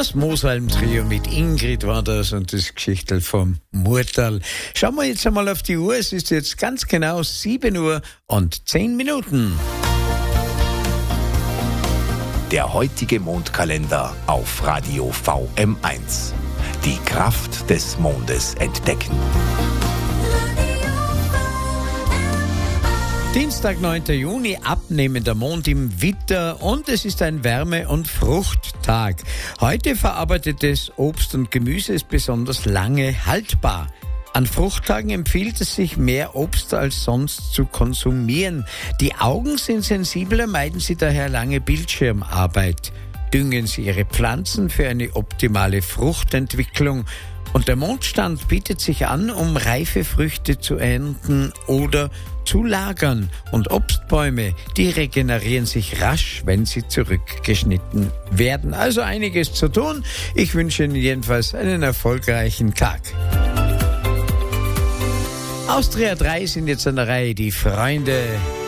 Das Mosalm-Trio mit Ingrid war das und das Geschichtel vom Murtal. Schauen wir jetzt einmal auf die Uhr. Es ist jetzt ganz genau 7 Uhr und 10 Minuten. Der heutige Mondkalender auf Radio VM1. Die Kraft des Mondes entdecken. Dienstag, 9. Juni, abnehmender Mond im Widder und es ist ein Wärme- und Fruchttag. Heute verarbeitetes Obst und Gemüse ist besonders lange haltbar. An Fruchttagen empfiehlt es sich, mehr Obst als sonst zu konsumieren. Die Augen sind sensibler, meiden Sie daher lange Bildschirmarbeit. Düngen Sie Ihre Pflanzen für eine optimale Fruchtentwicklung. Und der Mondstand bietet sich an, um reife Früchte zu ernten oder zu lagern. Und Obstbäume, die regenerieren sich rasch, wenn sie zurückgeschnitten werden. Also einiges zu tun. Ich wünsche Ihnen jedenfalls einen erfolgreichen Tag. Austria 3 sind jetzt an der Reihe, die Freunde